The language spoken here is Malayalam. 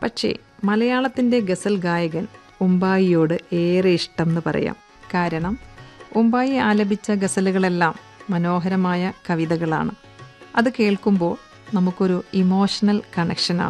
പക്ഷേ മലയാളത്തിൻ്റെ ഗസൽ ഗായകൻ ഉമ്പായിയോട് ഏറെ ഇഷ്ടം എന്ന് പറയാം. കാരണം ഉമ്പായി ആലപിച്ച ഗസലുകളെല്ലാം മനോഹരമായ കവിതകളാണ്. അത് കേൾക്കുമ്പോൾ നമുക്കൊരു ഇമോഷണൽ കണക്ഷനാണ്.